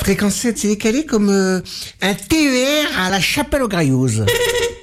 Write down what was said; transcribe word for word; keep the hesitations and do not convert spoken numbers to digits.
Fréquence sept, c'est décalé comme euh, un T E R à la Chapelle aux Grailleuses.